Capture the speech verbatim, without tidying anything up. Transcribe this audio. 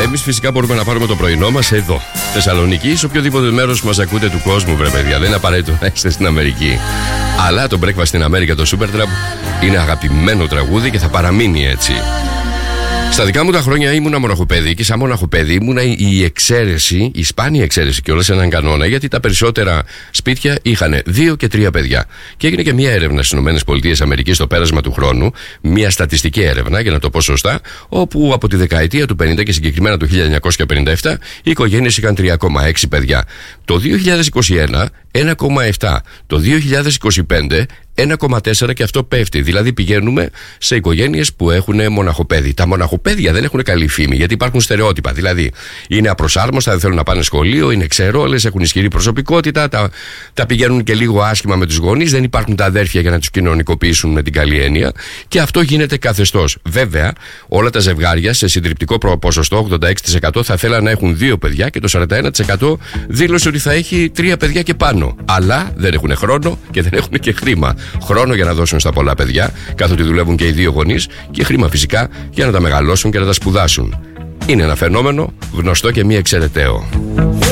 εμείς φυσικά μπορούμε να πάρουμε το πρωινό μας εδώ. Θεσσαλονίκη, σε οποιοδήποτε μέρος μας ακούτε του κόσμου, βρε παιδιά. Δεν είναι απαραίτητο να είστε στην Αμερική. Αλλά το Breakfast στην Αμέρικα, το Supertramp, είναι αγαπημένο τραγούδι και θα παραμείνει έτσι. Στα δικά μου τα χρόνια ήμουνα μοναχοπέδι και σαν μοναχοπέδι ήμουνα η εξαίρεση, η σπάνια εξαίρεση κιόλας σε έναν κανόνα, γιατί τα περισσότερα σπίτια είχαν δύο και τρία παιδιά. Και έγινε και μια έρευνα στις ΗΠΑ στο πέρασμα του χρόνου, μια στατιστική έρευνα, για να το πω σωστά, όπου από τη δεκαετία του πενήντα και συγκεκριμένα το χίλια εννιακόσια πενήντα επτά οι οικογένειες είχαν τρία κόμμα έξι παιδιά. Το δύο χιλιάδες είκοσι ένα, ένα κόμμα επτά. Το δύο χιλιάδες είκοσι πέντε, ένα κόμμα τέσσερα και αυτό πέφτει. Δηλαδή πηγαίνουμε σε οικογένειες που έχουν μοναχοπέδι. Τα μοναχοπέδια δεν έχουν καλή φήμη γιατί υπάρχουν στερεότυπα. Δηλαδή είναι απροσάρμοστα, δεν θέλουν να πάνε σχολείο, είναι ξερόλες, έχουν ισχυρή προσωπικότητα, τα, τα πηγαίνουν και λίγο άσχημα με τους γονείς, δεν υπάρχουν τα αδέρφια για να τους κοινωνικοποιήσουν με την καλή έννοια και αυτό γίνεται καθεστώς. Βέβαια, όλα τα ζευγάρια σε συντριπτικό ποσοστό, ογδόντα έξι τοις εκατό θα θέλαν να έχουν δύο παιδιά και το σαράντα ένα τοις εκατό δήλωσε ότι θα έχει τρία παιδιά και πάνω. Αλλά δεν έχουν χρόνο και δεν έχουν και χρήμα. Χρόνο για να δώσουν στα πολλά παιδιά, καθότι δουλεύουν και οι δύο γονείς, και χρήμα φυσικά για να τα μεγαλώσουν και να τα σπουδάσουν. Είναι ένα φαινόμενο γνωστό και μη εξαιρεταίο.